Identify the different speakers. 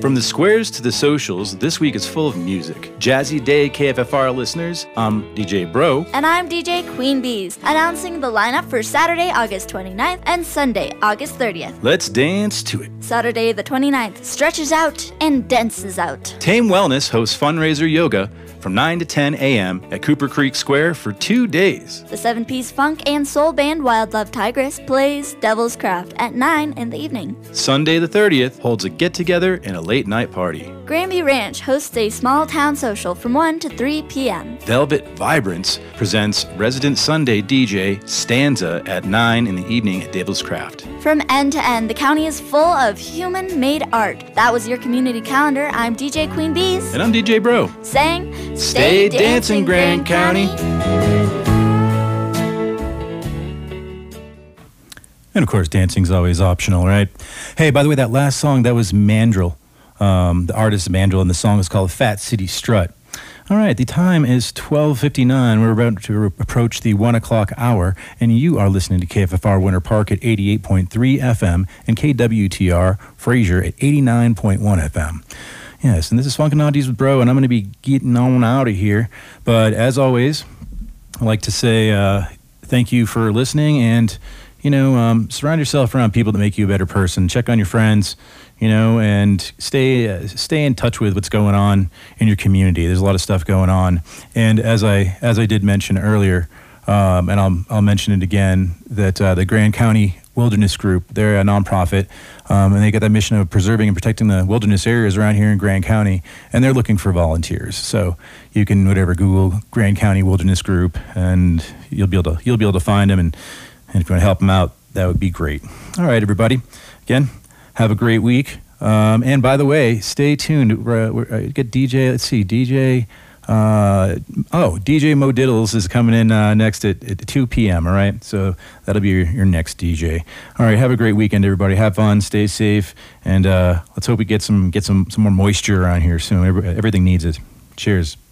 Speaker 1: From the squares to the socials, this week is full of music. Jazzy Day KFFR listeners, I'm DJ Bro.
Speaker 2: And I'm DJ Queen Bees, announcing the lineup for Saturday, August 29th and Sunday, August 30th.
Speaker 1: Let's dance to it.
Speaker 2: Saturday the 29th stretches out and dances out.
Speaker 1: Tame Wellness hosts fundraiser yoga from 9 to 10 a.m. at Cooper Creek Square for 2 days.
Speaker 2: The 7-piece funk and soul band Wild Love Tigress plays Devil's Craft at 9 in the evening.
Speaker 1: Sunday the 30th holds a get-together and a late-night party.
Speaker 2: Granby Ranch hosts a small-town social from 1 to 3 p.m.
Speaker 1: Velvet Vibrance presents resident Sunday DJ Stanza at 9 in the evening at Devil's Craft.
Speaker 2: From end to end, the county is full of human-made art. That was your community calendar. I'm DJ Queen Bees.
Speaker 1: And I'm DJ Bro.
Speaker 2: Saying,
Speaker 1: stay dancing, Grand County. And of course, dancing's always optional, right? Hey, by the way, that last song, that was Mandrill. The artist is Mandrill, and the song is called Fat City Strut. All right, the time is 12:59. We're about to approach the 1 o'clock hour, and you are listening to KFFR Winter Park at 88.3 FM and KWTR Fraser at 89.1 FM. Yes, and this is Funkin' Oddities with Bro, and I'm going to be getting on out of here. But as always, I'd like to say thank you for listening, and surround yourself around people that make you a better person. Check on your friends, and stay in touch with what's going on in your community. There's a lot of stuff going on, and as I did mention earlier, and I'll mention it again, that the Grand County Wilderness Group, they're a nonprofit, and they got that mission of preserving and protecting the wilderness areas around here in Grand County, and they're looking for volunteers. So you can Google Grand County Wilderness Group, and you'll be able to find them, and if you want to help them out, that would be great. All right, everybody. Again, have a great week. And by the way, stay tuned. Get DJ. Let's see, DJ. DJ Mo Diddles is coming in next at 2 p.m. All right, so that'll be your next DJ. All right, have a great weekend, everybody. Have fun, stay safe, and let's hope we get some more moisture around here soon. Everything needs it. Cheers.